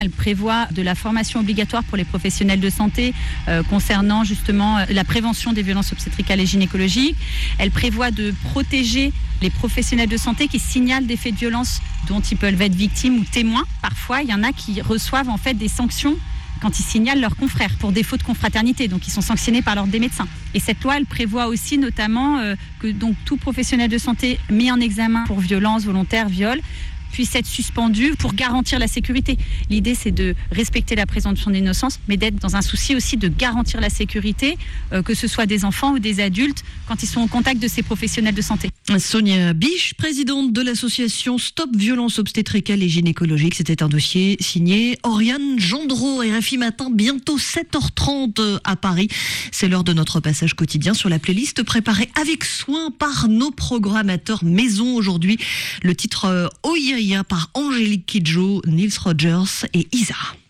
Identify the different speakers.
Speaker 1: Elle prévoit de la formation obligatoire pour les professionnels de santé concernant justement la prévention des violences obstétricales et gynécologiques. Elle prévoit de protéger les professionnels de santé qui signalent des faits de violence dont ils peuvent être victimes ou témoins. Parfois, il y en a qui reçoivent en fait des sanctions quand ils signalent leurs confrères pour défaut de confraternité, donc ils sont sanctionnés par l'ordre des médecins. Et cette loi, elle prévoit aussi notamment que donc tout professionnel de santé mis en examen pour violence volontaire, viol, puisse être suspendu pour garantir la sécurité. L'idée, c'est de respecter la présomption d'innocence, mais d'être dans un souci aussi de garantir la sécurité, que ce soit des enfants ou des adultes, quand ils sont au contact de ces professionnels de santé.
Speaker 2: Sonia Biche, présidente de l'association Stop Violence Obstétricale et Gynécologique. C'était un dossier signé Oriane Gendreau, RFI Matin, bientôt 7h30 à Paris. C'est l'heure de notre passage quotidien sur la playlist préparée avec soin par nos programmateurs maison aujourd'hui. Le titre Oyeya par Angélique Kidjo, Nils Rogers et Isa.